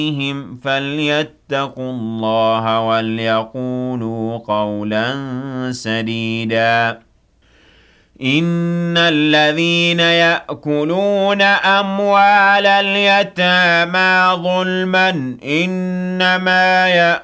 فليتقوا الله وليقولوا قولا سديدا إن الذين يأكلون أموال اليتامى ظلما إنما